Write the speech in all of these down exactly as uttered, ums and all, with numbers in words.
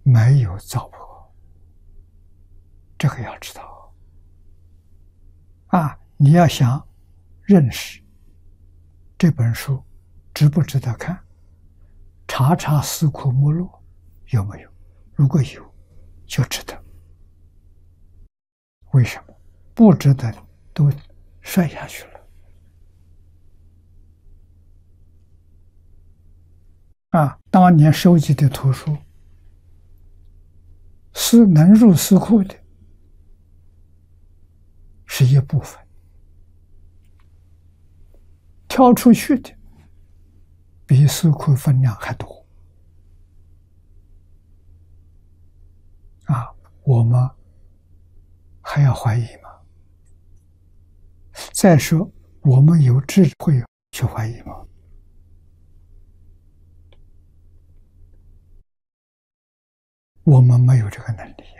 没有糟粕，这个要知道啊！你要想认识这本书值不值得看，查查四库目录有没有，如果有，就值得。为什么？不值得都摔下去了啊！当年收集的图书，是能入四库的，是一部分，挑出去的比四库分量还多啊！我们还要怀疑吗？再说，我们有智慧去怀疑吗？我们没有这个能力。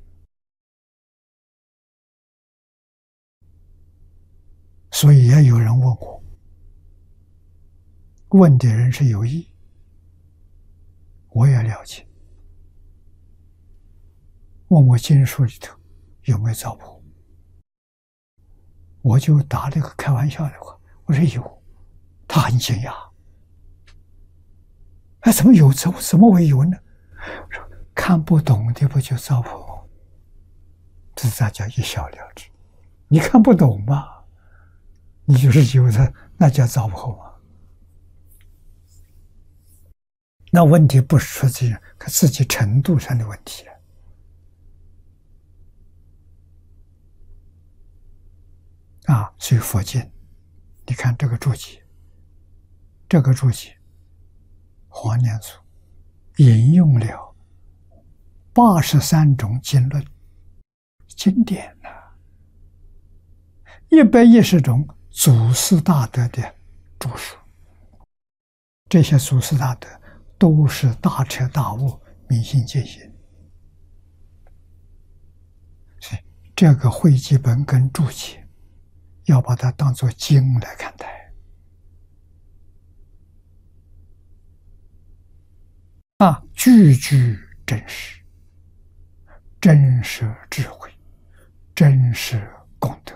所以也有人问我，问的人是有意，我也了解。问我经书里头有没有糟粕，我就打了个开玩笑的话，我说有，他很惊讶，哎，怎么有？怎么怎么会有呢？我说看不懂的不就糟粕吗？这大家一笑了之。你看不懂吧？你就是有的，那叫糟粕吗？那问题不是出自自己程度上的问题了。啊，所以佛经，你看这个注解，这个注解，黄念祖引用了八十三种经论，经典呢，一百一十种祖师大德的著述，这些祖师大德都是大彻大悟、明心见性。所以这个汇集本跟注解，要把它当作经来看待啊，句句真实，真实智慧，真实功德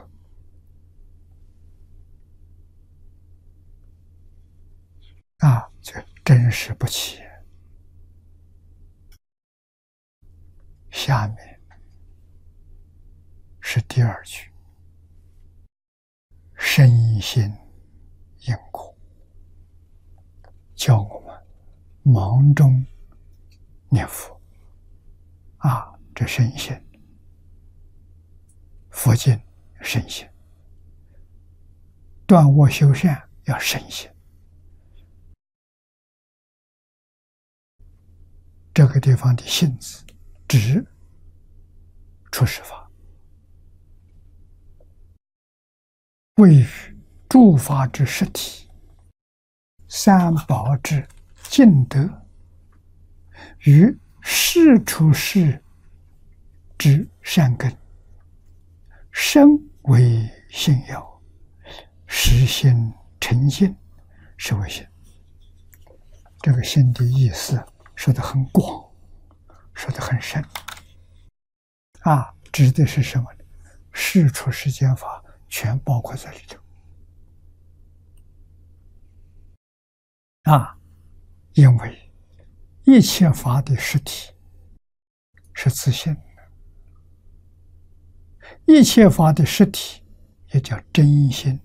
啊，这真实不起。下面是第二句，深信因果，教我们忙中念佛啊，这深信，佛经深信，断恶修善要深信。这个地方的信字指出世法，谓于诸法之实体，三宝之尽德，与世出世之善根，身为信要，实心诚信是为信。这个信的意思说得很广，说得很深啊，指的是什么呢？世出世间法全包括在里头啊，因为一切法的实体是自性的，一切法的实体也叫真心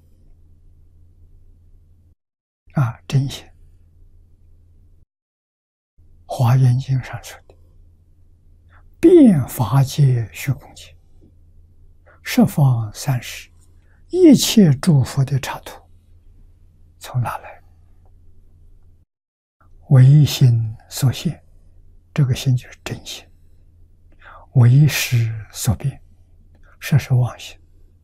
啊，真心。华严经上说的，遍法界虚空界，十方三世一切诸佛的刹土，从哪来？唯心所现，这个心就是真心；唯识所变，这是妄心。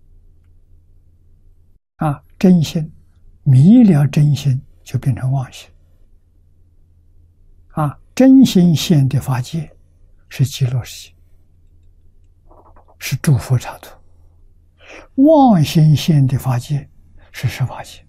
啊，真心迷了真心，就变成妄心。啊，真心现的法界是极乐世界，是诸佛刹土；妄心现的法界是十法界。